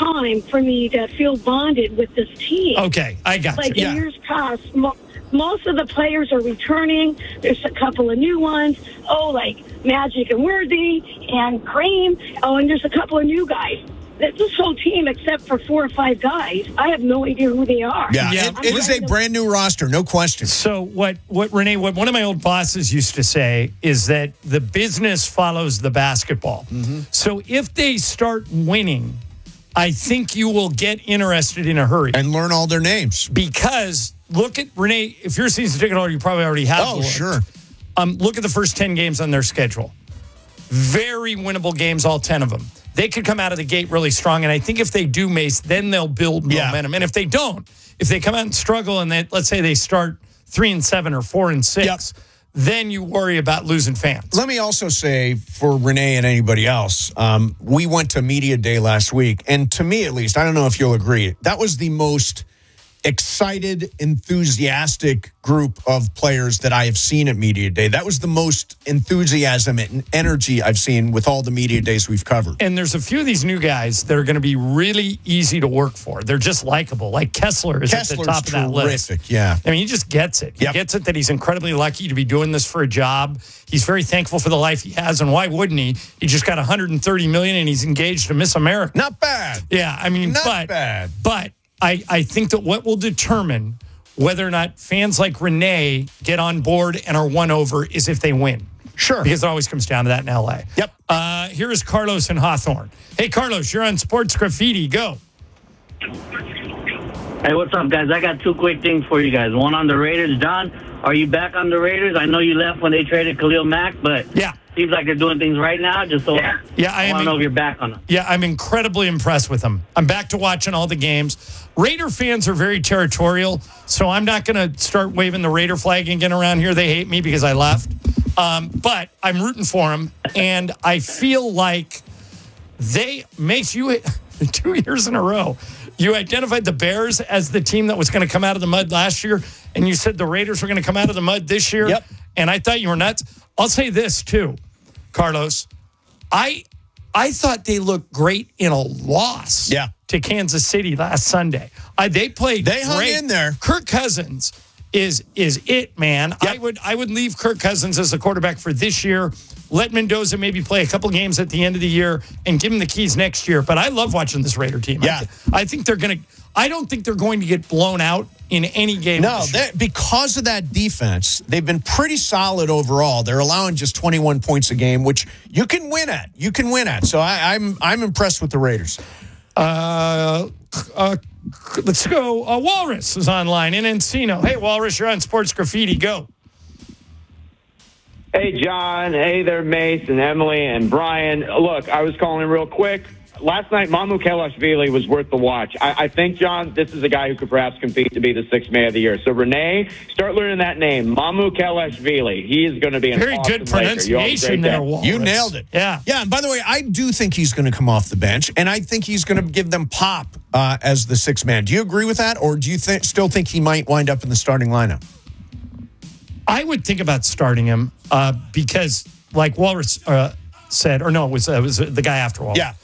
time for me to feel bonded with this team. Okay, I got Like you. in years past, most of the players are returning. There's a couple of new ones. Oh, like Magic and Worthy and Cream. Oh, and there's a couple of new guys. This whole team, except for 4 or 5 guys, I have no idea who they are. Yeah, Yeah, it is a brand new roster, no question. So what Renee, what one of my old bosses used to say is that the business follows the basketball. Mm-hmm. So if they start winning, I think you will get interested in a hurry. And learn all their names. Because look at Renee, if you're a season ticket holder, you probably already have. Oh, looked. sure. Look at the first 10 games on their schedule. Very winnable games, all 10 of them. They could come out of the gate really strong, and I think if they do, Mace, then they'll build momentum. And if they don't, if they come out and struggle, and let's say they start 3-7 or 4-6, then you worry about losing fans. Let me also say for Renee and anybody else, we went to Media Day last week, and to me at least, I don't know if you'll agree, that was the most excited, enthusiastic group of players that I have seen at Media Day. That was the most enthusiasm and energy I've seen with all the Media Days we've covered. And there's a few of these new guys that are going to be really easy to work for. They're just likable. Like Kessler is at the top of that list. Terrific, yeah. I mean, he just gets it. He gets it that he's incredibly lucky to be doing this for a job. He's very thankful for the life he has, and why wouldn't he? He just got $130 million, and he's engaged to Miss America. Not bad. Yeah, I mean, Not bad. But I think that what will determine whether or not fans like Renee get on board and are won over is if they win. Sure. Because it always comes down to that in L.A. Yep. Here is Carlos in Hawthorne. Hey, Carlos, you're on Sports Graffiti. Go. Hey, what's up, guys? I got 2 quick things for you guys. One on the Raiders. John, are you back on the Raiders? I know you left when they traded Khalil Mack, but seems like they're doing things right now. Just so I want to know if you're back on them. Yeah, I'm incredibly impressed with them. I'm back to watching all the games. Raider fans are very territorial, so I'm not going to start waving the Raider flag again around here. They hate me because I left. But I'm rooting for them, and I feel like makes you 2 years in a row. You identified the Bears as the team that was going to come out of the mud last year, and you said the Raiders were going to come out of the mud this year. Yep. And I thought you were nuts. I'll say this, too, Carlos. I thought they looked great in a loss to Kansas City last Sunday. They played They hung great. in there. Kirk Cousins is it, man. Yep. I would leave Kirk Cousins as the quarterback for this year. Let Mendoza maybe play a couple games at the end of the year and give him the keys next year. But I love watching this Raider team. Yeah. I think they're going to – I don't think they're going to get blown out in any game. No, because of that defense, they've been pretty solid overall. They're allowing just 21 points a game, which you can win at. So I'm impressed with the Raiders. Let's go. Walrus is online in Encino. Hey, Walrus, you're on Sports Graffiti. Go. Hey, John. Hey there, Mace and Emily and Brian. Look, I was calling real quick. Last night, Mamu Kelashvili was worth the watch. I think, John, this is a guy who could perhaps compete to be the 6th man of the year. So, Renee, start learning that name, Mamu Kelashvili. He is going to be an very awesome good pronunciation there, Walrus. You nailed it. Yeah. Yeah, and by the way, I do think he's going to come off the bench, and I think he's going to give them pop as the 6th man. Do you agree with that, or do you still think he might wind up in the starting lineup? I would think about starting him because, like Walrus said, or no, it was the guy after Walrus. Yeah.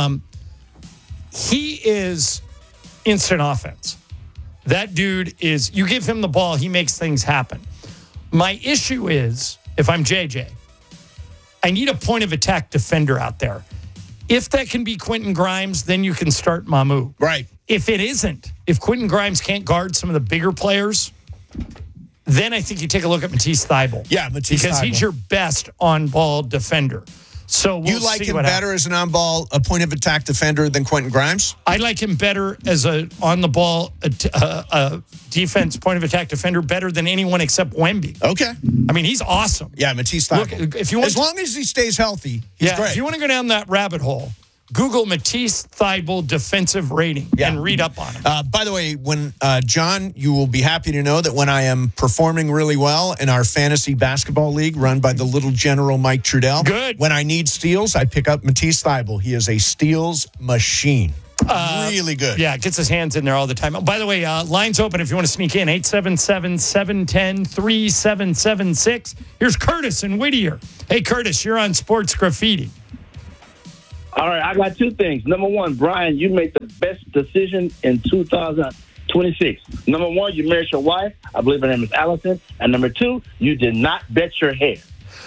He is instant offense. That dude is, you give him the ball, he makes things happen. My issue is, if I'm JJ, I need a point of attack defender out there. If that can be Quentin Grimes, then you can start Mamu. Right. If it isn't, if Quentin Grimes can't guard some of the bigger players, then I think you take a look at Matisse Thybulle. Yeah, Matisse because Thybulle. He's your best on-ball defender. So we'll you like see him what better happens. as an on-ball, a point-of-attack defender than Quentin Grimes? I like him better as a on-the-ball defense point-of-attack defender better than anyone except Wemby. Okay. I mean, he's awesome. Yeah, Matisse Thybulle. Look, if you want as long as he stays healthy, he's great. If you want to go down that rabbit hole, Google Matisse Thybulle defensive rating and read up on him. By the way, when John, you will be happy to know that when I am performing really well in our fantasy basketball league run by the little general Mike Trudell, when I need steals, I pick up Matisse Thybulle. He is a steals machine. Really good. Yeah, gets his hands in there all the time. Oh, by the way, lines open if you want to sneak in. 877-710-3776. Here's Curtis in Whittier. Hey, Curtis, you're on Sports Graffiti. All right, I got two things. Number one, Brian, you made the best decision in 2026. Number one, you married your wife. I believe her name is Allison. And number two, you did not bet your hair.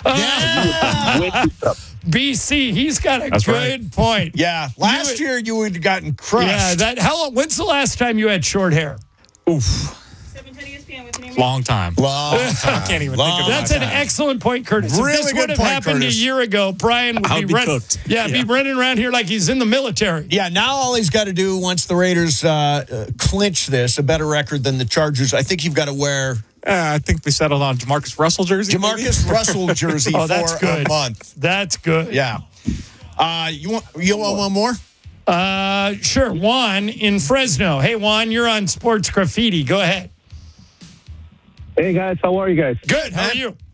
BC, he's got a good point. Yeah, last year you would have gotten crushed. Yeah, when's the last time you had short hair? Oof. Long time. I can't even think of That's an excellent point, Curtis. Really if this good would have point, happened Curtis. a year ago, Brian would be cooked. be running around here like he's in the military. Yeah, now all he's got to do once the Raiders clinch this, a better record than the Chargers, I think you've got to wear... I think we settled on Jamarcus Russell jersey. Jamarcus Russell jersey for a month. That's good. Yeah. You want one more? Sure. Juan in Fresno. Hey, Juan, you're on Sports Graffiti. Go ahead. Hey, guys. How are you guys? Good. How are you?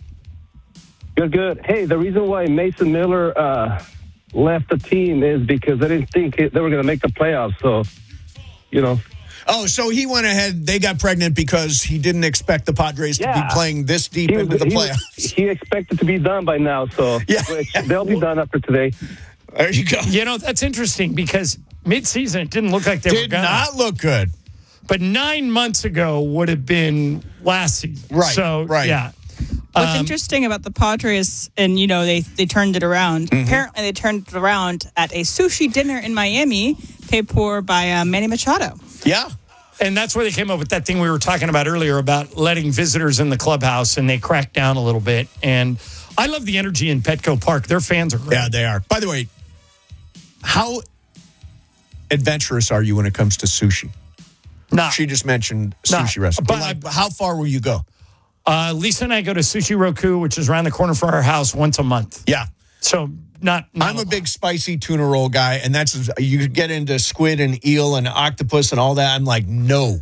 Good. Hey, the reason why Mason Miller left the team is because they didn't think they were going to make the playoffs. So, Oh, so he went ahead. They got pregnant because he didn't expect the Padres to be playing this deep into the playoffs. He expected to be done by now, so they'll be done after today. There you go. That's interesting because midseason it didn't look like they were going to. Did not look good. But 9 months ago would have been last season. Right. So, yeah. What's interesting about the Padres, and, they turned it around. Mm-hmm. Apparently, they turned it around at a sushi dinner in Miami paid for by Manny Machado. Yeah. And that's where they came up with that thing we were talking about earlier about letting visitors in the clubhouse, and they cracked down a little bit. And I love the energy in Petco Park. Their fans are great. Yeah, they are. By the way, how adventurous are you when it comes to sushi? Nah. She just mentioned sushi restaurant. But how far will you go? Lisa and I go to Sushi Roku, which is around the corner from our house, once a month. Yeah. So I'm a big spicy tuna roll guy, and you get into squid and eel and octopus and all that. I'm like, no.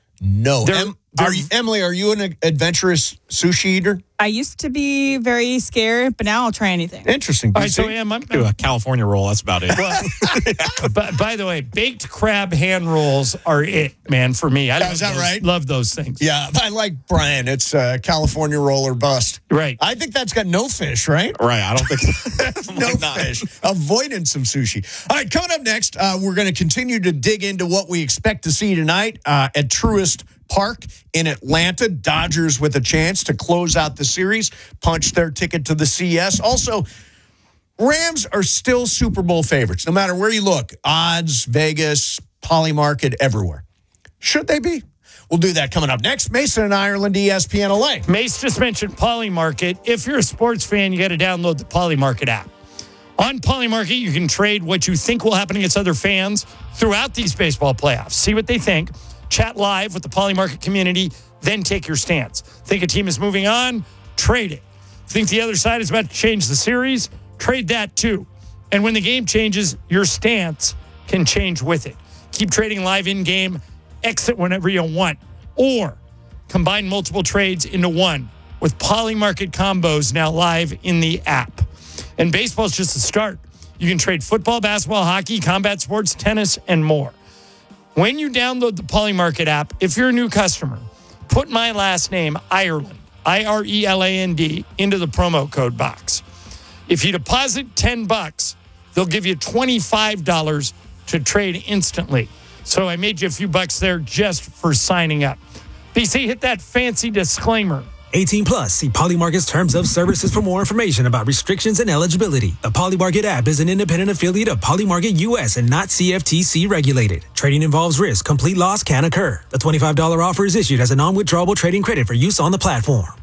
Emily, are you an adventurous sushi eater? I used to be very scared, but now I'll try anything. Interesting. All right, so I'm do a California roll. That's about it. But by the way, baked crab hand rolls are it, man, for me. Is that right? Love those things. Yeah, I like Brian. It's California roll or bust. Right. I think that's got no fish, right? Right. I don't think no fish. Avoiding some sushi. All right, coming up next, we're going to continue to dig into what we expect to see tonight at Truist Park in Atlanta. Dodgers with a chance to close out the series, punch their ticket to the CS. Also, Rams are still Super Bowl favorites, no matter where you look. Odds, Vegas, Polymarket, everywhere. Should they be? We'll do that coming up next. Mason and Ireland, ESPN LA. Mace just mentioned Polymarket. If you're a sports fan, you got to download the Polymarket app. On Polymarket, you can trade what you think will happen against other fans throughout these baseball playoffs. See what they think. Chat live with the Polymarket community, then take your stance. Think a team is moving on? Trade it. Think the other side is about to change the series? Trade that too. And when the game changes, your stance can change with it. Keep trading live in-game, exit whenever you want, or combine multiple trades into one with Polymarket combos now live in the app. And baseball's just the start. You can trade football, basketball, hockey, combat sports, tennis, and more. When you download the Polymarket app, if you're a new customer, put my last name, Ireland, Ireland, into the promo code box. If you deposit $10, they'll give you $25 to trade instantly. So I made you a few bucks there just for signing up. BC, hit that fancy disclaimer. 18 plus. See Polymarket's terms of services for more information about restrictions and eligibility. The Polymarket app is an independent affiliate of Polymarket US and not CFTC regulated. Trading involves risk. Complete loss can occur. The $25 offer is issued as a non-withdrawable trading credit for use on the platform.